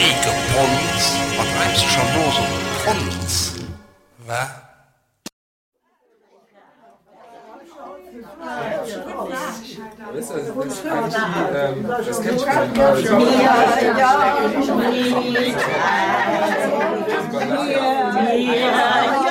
Ike Pons, wat rijmt ze zo los op Pons? Wat? Das kennt Ja.